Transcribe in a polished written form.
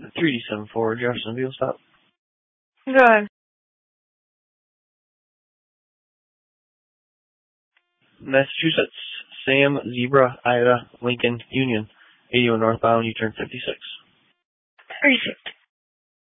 3D74 Jeffersonville, stop. Go ahead. Massachusetts, Sam, Zebra, Ida, Lincoln, Union, 81 northbound, U-turn 56. Perfect.